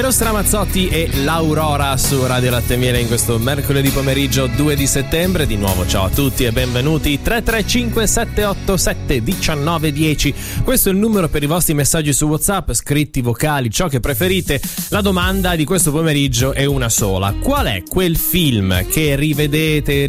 Eros Ramazzotti e l'Aurora su Radio Latte e Miele in questo mercoledì pomeriggio 2 di settembre. Di nuovo ciao a tutti e benvenuti. 335 787 1910. Questo è il numero per i vostri messaggi su WhatsApp, scritti, vocali, ciò che preferite. La domanda di questo pomeriggio è una sola: qual è quel film che rivedete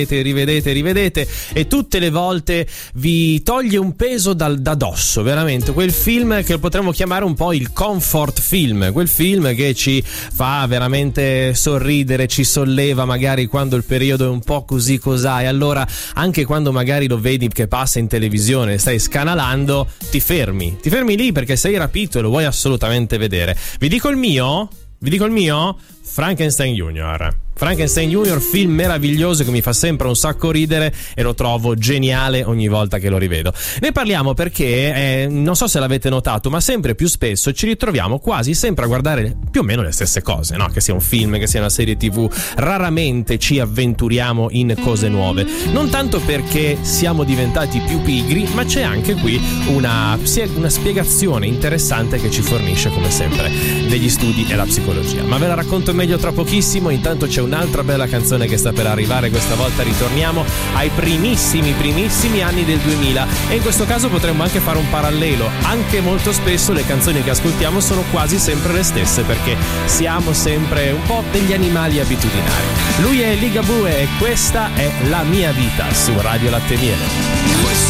e tutte le volte vi toglie un peso da dosso? Veramente quel film che potremmo chiamare un po' il comfort film, quel film che ci fa veramente sorridere, ci solleva magari quando il periodo è un po' così cos'ha, e allora anche quando magari lo vedi che passa in televisione, stai scanalando, ti fermi lì perché sei rapito e lo vuoi assolutamente vedere. Vi dico il mio? Frankenstein Junior, film meraviglioso che mi fa sempre un sacco ridere e lo trovo geniale ogni volta che lo rivedo. Ne parliamo perché non so se l'avete notato, ma sempre più spesso ci ritroviamo quasi sempre a guardare più o meno le stesse cose, no? Che sia un film, che sia una serie TV, raramente ci avventuriamo in cose nuove. Non tanto perché siamo diventati più pigri, ma c'è anche qui una spiegazione interessante che ci fornisce come sempre degli studi e la psicologia. Ma ve la racconto meglio tra pochissimo. Intanto c'è un'altra bella canzone che sta per arrivare. Questa volta ritorniamo ai primissimi anni del 2000 e in questo caso potremmo anche fare un parallelo. Anche molto spesso le canzoni che ascoltiamo sono quasi sempre le stesse, perché siamo sempre un po' degli animali abitudinari. Lui è Ligabue e questa è La mia vita su Radio Latte e Miele. Questo